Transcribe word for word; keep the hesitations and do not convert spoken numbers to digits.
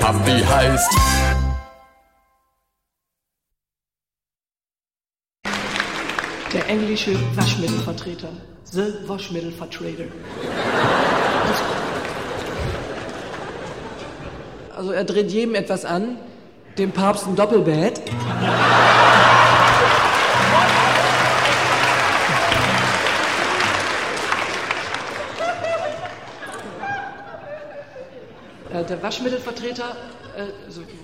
Kaffee heißt. Der englische Waschmittelvertreter. The Waschmittelvertreter. Also er dreht jedem etwas an, dem Papst ein Doppelbett. Der Waschmittelvertreter, äh, so